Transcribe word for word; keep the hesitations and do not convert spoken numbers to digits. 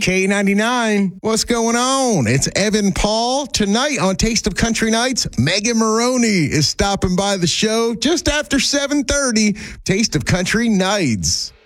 K ninety-nine. What's going on? It's Evan Paul. Tonight on Taste of Country Nights, Megan Maroney is stopping by the show just after seven thirty. Taste of Country Nights.